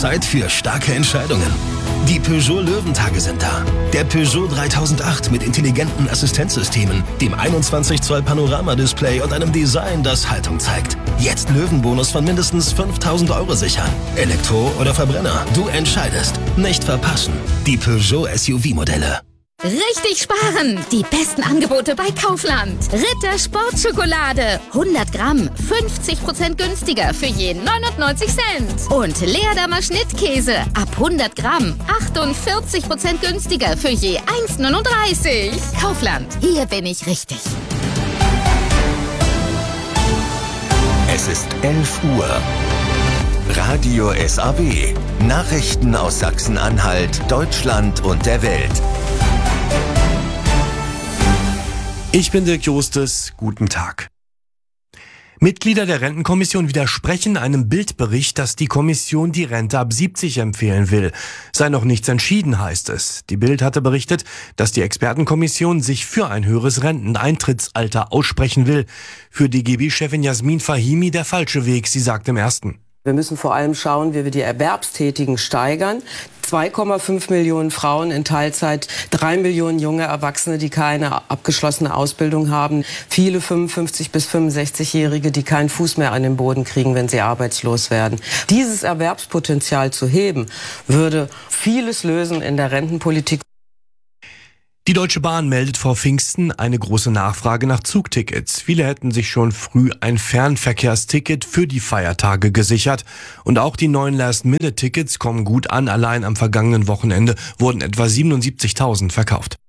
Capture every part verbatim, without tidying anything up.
Zeit für starke Entscheidungen. Die Peugeot Löwentage sind da. Der Peugeot dreitausendacht mit intelligenten Assistenzsystemen, dem einundzwanzig Zoll Panoramadisplay und einem Design, das Haltung zeigt. Jetzt Löwenbonus von mindestens fünftausend Euro sichern. Elektro oder Verbrenner, du entscheidest. Nicht verpassen. Die Peugeot S U V-Modelle. Richtig sparen! Die besten Angebote bei Kaufland. Ritter Sportschokolade. hundert Gramm. fünfzig Prozent günstiger für je neunundneunzig Cent. Und Leerdammer Schnittkäse. Ab hundert Gramm. achtundvierzig Prozent günstiger für je eins neununddreißig. Kaufland. Hier bin ich richtig. Es ist elf Uhr. Radio S A W. Nachrichten aus Sachsen-Anhalt, Deutschland und der Welt. Ich bin Dirk Justus. Guten Tag. Mitglieder der Rentenkommission widersprechen einem Bildbericht, dass die Kommission die Rente ab siebzig empfehlen will. Sei noch nichts entschieden, heißt es. Die Bild hatte berichtet, dass die Expertenkommission sich für ein höheres Renteneintrittsalter aussprechen will. Für die G B-Chefin Jasmin Fahimi der falsche Weg, sie sagt im Ersten. Wir müssen vor allem schauen, wie wir die Erwerbstätigen steigern. zwei Komma fünf Millionen Frauen in Teilzeit, drei Millionen junge Erwachsene, die keine abgeschlossene Ausbildung haben, viele fünfundfünfzig- bis fünfundsechzigjährige, die keinen Fuß mehr an den Boden kriegen, wenn sie arbeitslos werden. Dieses Erwerbspotenzial zu heben, würde vieles lösen in der Rentenpolitik. Die Deutsche Bahn meldet vor Pfingsten eine große Nachfrage nach Zugtickets. Viele hätten sich schon früh ein Fernverkehrsticket für die Feiertage gesichert. Und auch die neuen Last-Minute-Tickets kommen gut an. Allein am vergangenen Wochenende wurden etwa siebenundsiebzigtausend verkauft.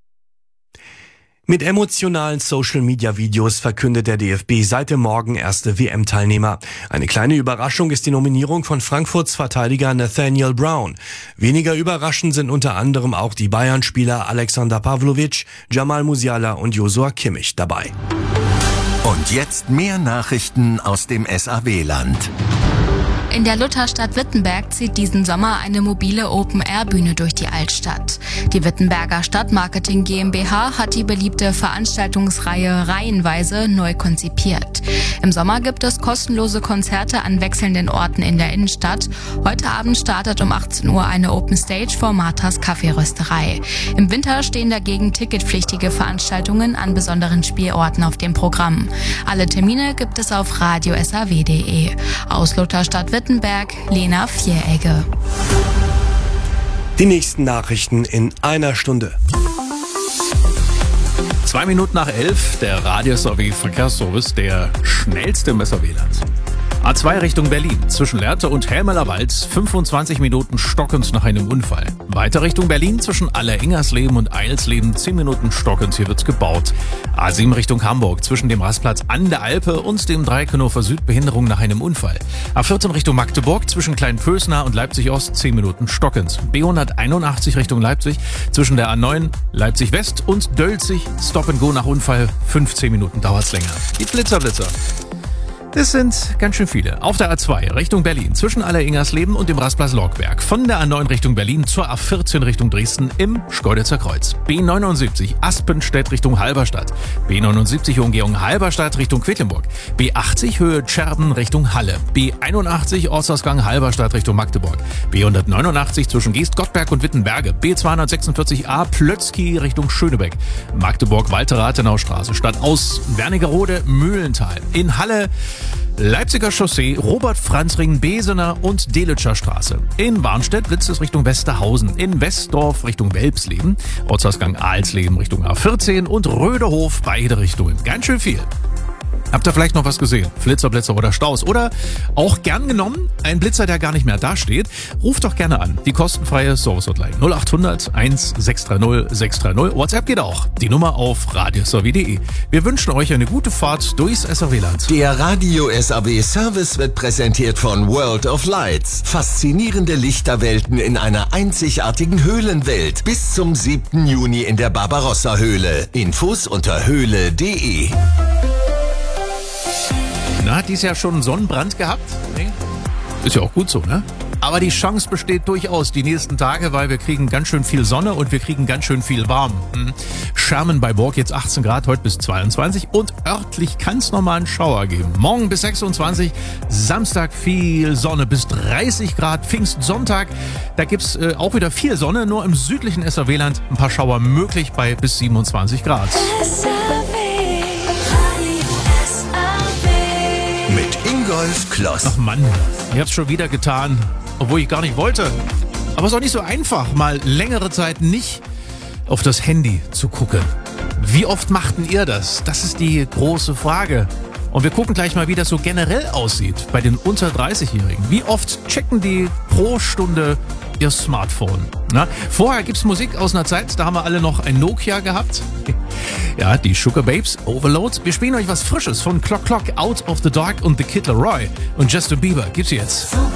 Mit emotionalen Social-Media-Videos verkündet der D F B seit dem Morgen erste W M-Teilnehmer. Eine kleine Überraschung ist die Nominierung von Frankfurts Verteidiger Nathaniel Brown. Weniger überraschend sind unter anderem auch die Bayern-Spieler Alexander Pavlovic, Jamal Musiala und Joshua Kimmich dabei. Und jetzt mehr Nachrichten aus dem S A W-Land. In der Lutherstadt Wittenberg zieht diesen Sommer eine mobile Open-Air-Bühne durch die Altstadt. Die Wittenberger Stadtmarketing GmbH hat die beliebte Veranstaltungsreihe reihenweise neu konzipiert. Im Sommer gibt es kostenlose Konzerte an wechselnden Orten in der Innenstadt. Heute Abend startet um achtzehn Uhr eine Open Stage vor Marthas Kaffeerösterei. Im Winter stehen dagegen ticketpflichtige Veranstaltungen an besonderen Spielorten auf dem Programm. Alle Termine gibt es auf radio s a w punkt d e. Aus Lutherstadt Wittenberg, Lena Vieregge. Die nächsten Nachrichten in einer Stunde. Zwei Minuten nach elf, der Radio S A W Verkehrsservice, der schnellste im S A W-Land. A zwei Richtung Berlin, zwischen Lehrte und Helmeler Wald, fünfundzwanzig Minuten stockend nach einem Unfall. Weiter Richtung Berlin, zwischen Aller-Ingersleben und Eilsleben, zehn Minuten stockend, hier wird gebaut. A sieben Richtung Hamburg, zwischen dem Rastplatz an der Alpe und dem Dreieckernhofer Süd, Behinderung nach einem Unfall. A vierzehn Richtung Magdeburg, zwischen Kleinpösner und Leipzig-Ost, zehn Minuten stockend. B hunderteinundachtzig Richtung Leipzig, zwischen der A neun, Leipzig-West und Dölzig, Stop and Go nach Unfall, fünfzehn Minuten dauert's länger. Die Blitzerblitzer. Das sind ganz schön viele. Auf der A zwei Richtung Berlin, zwischen Aller-Ingersleben und dem Rastplatz Logberg. Von der A neun Richtung Berlin zur A vierzehn Richtung Dresden im Schkeuditzer Kreuz. B neunundsiebzig Aspenstedt Richtung Halberstadt. B neunundsiebzig Umgehung Halberstadt Richtung Quedlinburg. B achtzig Höhe Tscherben Richtung Halle. B einundachtzig Ortsausgang Halberstadt Richtung Magdeburg. B hundertneunundachtzig zwischen Geest-Gottberg und Wittenberge. B zweihundertsechsundvierzig A Plötzky Richtung Schönebeck. Magdeburg-Walter-Rathenau-Straße. Stadtaus Wernigerode Mühlental. In Halle Leipziger Chaussee, Robert-Franz-Ring, Besener und Delitscher Straße. In Warnstedt blitzt es Richtung Westerhausen. In Westdorf Richtung Welpsleben. Ortsausgang Alsleben Richtung A vierzehn und Röderhof beide Richtungen. Ganz schön viel. Habt ihr vielleicht noch was gesehen? Flitzer, Blitzer oder Staus? Oder auch gern genommen, ein Blitzer, der gar nicht mehr dasteht? Ruft doch gerne an. Die kostenfreie Service-Hotline null acht hundert eins sechs drei null sechs drei null. WhatsApp geht auch. Die Nummer auf radio s a w punkt d e. Wir wünschen euch eine gute Fahrt durchs S A W-Land. Der Radio S A W Service wird präsentiert von World of Lights. Faszinierende Lichterwelten in einer einzigartigen Höhlenwelt. Bis zum siebten Juni in der Barbarossa-Höhle. Infos unter höhle punkt d e. Na, hat dies Jahr schon einen Sonnenbrand gehabt? Nee. Ist ja auch gut so, ne? Aber die Chance besteht durchaus die nächsten Tage, weil wir kriegen ganz schön viel Sonne und wir kriegen ganz schön viel warm. Hm. Schermen bei Borg jetzt achtzehn Grad, heute bis zweiundzwanzig und örtlich kann es nochmal einen Schauer geben. Morgen bis sechsundzwanzig, Samstag viel Sonne bis dreißig Grad, Pfingstsonntag, da gibt's äh, auch wieder viel Sonne, nur im südlichen S R W-Land ein paar Schauer möglich bei bis siebenundzwanzig Grad. Mit Ingolf Kloss. Ach Mann, ich hab's schon wieder getan, obwohl ich gar nicht wollte. Aber es ist auch nicht so einfach, mal längere Zeit nicht auf das Handy zu gucken. Wie oft machten ihr das? Das ist die große Frage. Und wir gucken gleich mal, wie das so generell aussieht bei den unter dreißig-Jährigen. Wie oft checken die pro Stunde ihr Smartphone? Na, vorher gibt's Musik aus einer Zeit, da haben wir alle noch ein Nokia gehabt. Ja, die Sugar Babes, Overload. Wir spielen euch was Frisches von Clock Clock, Out of the Dark und The Kid Laroi. Und Justin Bieber gibt's jetzt.